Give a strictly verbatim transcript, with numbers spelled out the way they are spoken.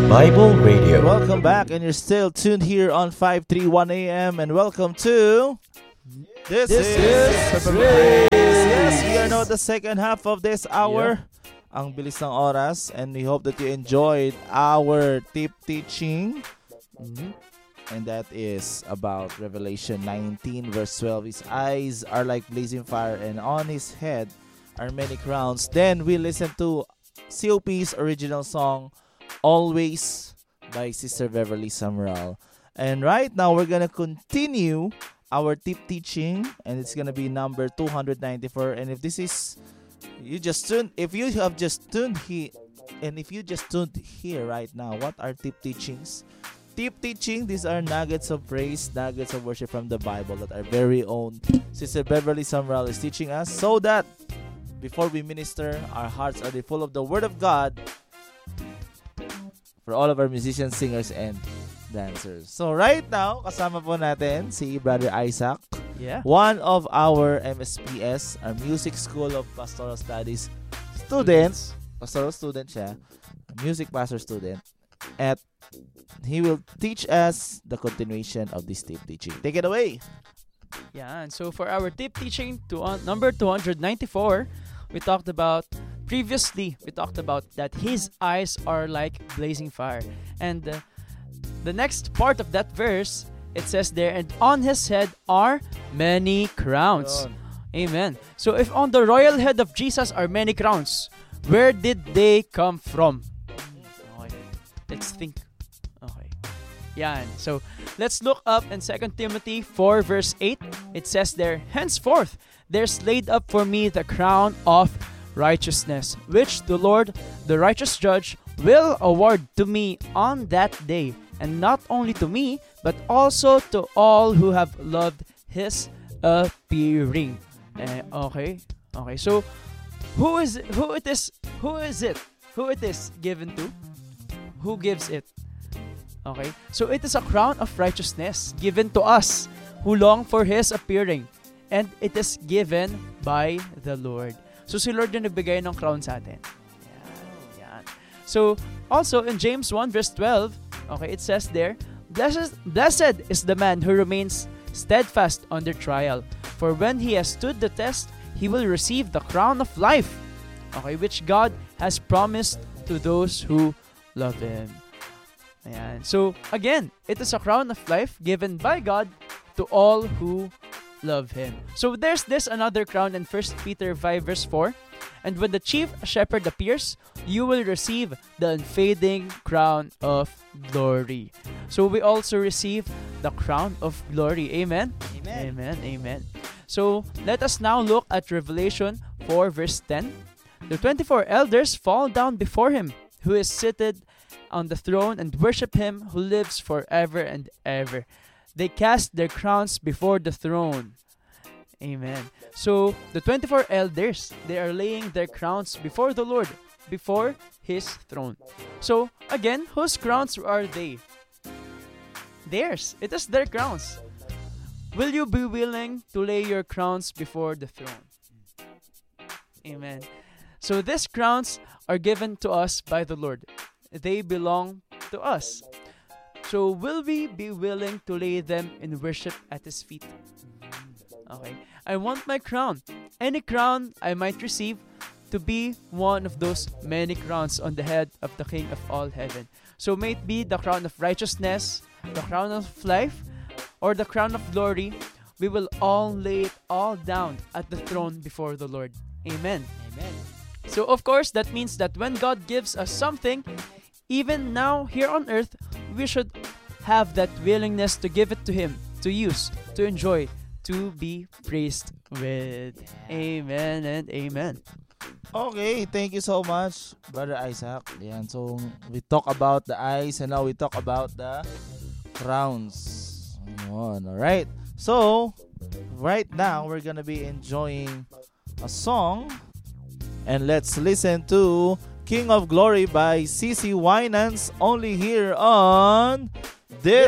Bible Radio. Welcome back, and you're still tuned here on five thirty-one A M. And welcome to This, This is, is Praise. Yes, we are now at the second half of this hour. Ang bilis ng oras, and we hope that you enjoyed our tip teaching. Mhm. And that is about Revelation nineteen verse twelve. His eyes are like blazing fire, and on his head are many crowns. Then we listen to C O P's original song, Always, by Sister Beverly Summerall. And right now, we're gonna continue our tip teaching, and it's gonna be number two ninety-four. And if this is you just tuned, if you have just tuned here, and if you just tuned here right now, what are tip teachings? Tip teaching, these are nuggets of praise, nuggets of worship from the Bible that our very own Sister Beverly Summerall is teaching us, so that before we minister, our hearts are full of the Word of God for all of our musicians, singers, and dancers. So right now, kasama po natin si Brother Isaac, Yeah. one of our M S P S, our Music School of Pastoral Studies students. Pastoral student siya, a music pastor student. At he will teach us the continuation of this tip teaching. Take it away. Yeah, and so for our tip teaching to uh, number two ninety-four, we talked about previously we talked about that his eyes are like blazing fire. And uh, the next part of that verse, it says there, and on his head are many crowns. Amen. So if on the royal head of Jesus are many crowns, where did they come from? Okay. Let's think. Okay. Yeah. So let's look up in Second Timothy four verse eight. It says there, henceforth there's laid up for me the crown of righteousness, which the Lord, the righteous judge, will award to me on that day, and not only to me, but also to all who have loved his appearing. Eh, okay. Okay. So who is who it is who is it? Who it is given to? Who gives it? Okay. So it is a crown of righteousness given to us who long for his appearing, and it is given by the Lord. So si Lord yung nagbigay ng crown sa atin. Yan, yan. So also in James one verse twelve, okay, it says there, Blessed, blessed is the man who remains steadfast under trial, for when he has stood the test, he will receive the crown of life, okay, which God has promised to those who love him. Ayan. So again, it is a crown of life given by God to all who love him. So there's this another crown in First Peter five verse four. And when the chief shepherd appears, you will receive the unfading crown of glory. So we also receive the crown of glory. Amen? Amen. Amen. Amen. So let us now look at Revelation four verse ten. The twenty-four elders fall down before him who is seated on the throne and worship him who lives forever and ever. They cast their crowns before the throne. Amen. So, the twenty-four elders, they are laying their crowns before the Lord, before his throne. So, again, whose crowns are they? Theirs. It is their crowns. Will you be willing to lay your crowns before the throne? Amen. So, these crowns are given to us by the Lord. They belong to us. So, will we be willing to lay them in worship at his feet? Okay. I want my crown, any crown I might receive, to be one of those many crowns on the head of the King of all heaven. So may it be the crown of righteousness, the crown of life, or the crown of glory. We will all lay it all down at the throne before the Lord. Amen. Amen. So of course, that means that when God gives us something, even now here on earth, we should have that willingness to give it to Him, to use, to enjoy, to be praised with. Amen and amen. Okay, thank you so much, Brother Isaac. Yan, so we talk about the eyes, and now we talk about the crowns. Ayun, alright. So, right now, we're gonna be enjoying a song, and let's listen to King of Glory by C C Winans, only here on This,